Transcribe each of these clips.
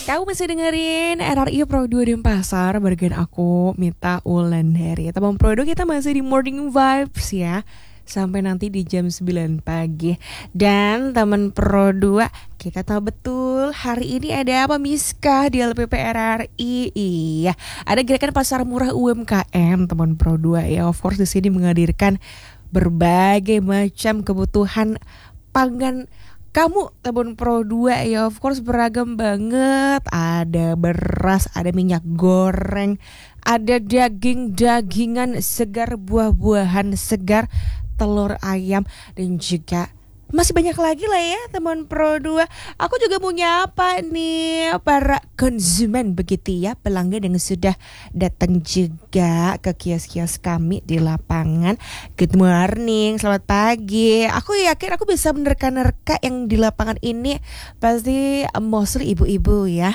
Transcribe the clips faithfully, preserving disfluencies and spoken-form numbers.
Kamu masih dengerin R R I Pro dua Denpasar bagian aku Mita Wulandari. Teman Pro dua kita masih di Morning Vibes ya, sampai nanti di jam sembilan pagi. Dan teman Pro dua, kita tahu betul hari ini ada apa Miska di L P P R R I? Iya, ada gerakan pasar murah U M K M teman Pro dua ya. Of course di sini menghadirkan berbagai macam kebutuhan pangan kamu teman Pro dua ya, of course beragam banget. Ada beras, ada minyak goreng, ada daging-dagingan segar, buah-buahan segar, telur ayam, dan juga masih banyak lagi lah ya teman Pro dua. Aku juga mau nyapa nih para konsumen begitu ya, pelanggan yang sudah datang juga ke kios-kios kami di lapangan. Good morning, selamat pagi. Aku yakin aku bisa menerka-nerka yang di lapangan ini pasti mostly ibu-ibu ya.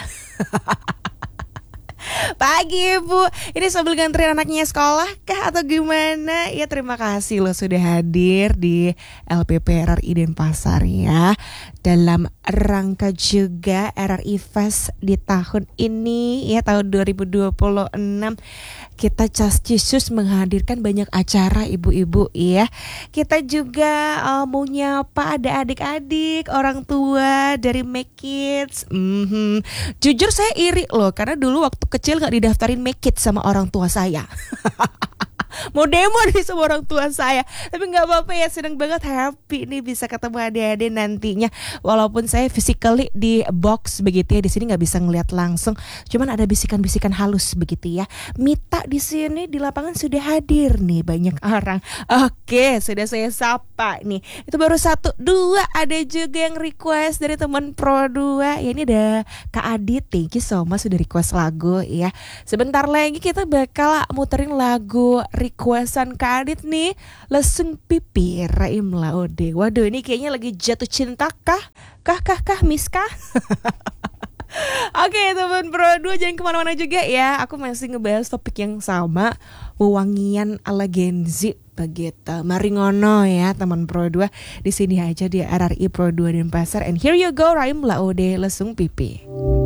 Pagi Ibu, ini sambil nganterin anaknya sekolah kah atau gimana? Ya terima kasih loh sudah hadir di L P P R R I Denpasar ya. Dalam rangka juga R R I Fest di tahun ini ya, tahun dua ribu dua puluh enam, kita Cascisus menghadirkan banyak acara ibu-ibu ya. Kita juga uh, mau nyapa ada adik-adik, orang tua dari Make Kids. Mm-hmm. Jujur saya iri loh, karena dulu waktu kecil gak didaftarin Make Kids sama orang tua saya. Mau demo nih sama orang tua saya, tapi nggak apa-apa ya, seneng banget, happy nih bisa ketemu adik-adik nantinya. Walaupun saya physically di box begitu ya, di sini nggak bisa ngeliat langsung, cuman ada bisikan-bisikan halus begitu ya. Mita di sini di lapangan sudah hadir nih banyak orang. Oke, sudah saya sapa nih. Itu baru satu, dua, ada juga yang request dari teman Pro dua. Ya ini ada Kak Adit, thank you so much sudah request lagu ya. Sebentar lagi kita bakal muterin lagu requestan Kak Adit nih, Lesung Pipi Raim Laude. Waduh, ini kayaknya lagi jatuh cinta kah? Kah kah kah Miska? Oke teman Pro dua, jangan kemana-mana juga ya. Aku masih ngebahas topik yang sama, wewangian ala Gen Z begitu. Mari ngono ya teman Pro dua, di sini aja di R R I Pro dua Denpasar. And here you go, Raim Laude, Lesung Pipi.